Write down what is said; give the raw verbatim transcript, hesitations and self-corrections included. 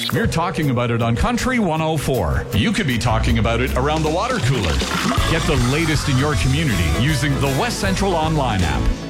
We're talking about it on Country one oh four. You could be talking about it around the water cooler. Get the latest in your community using the West Central Online app.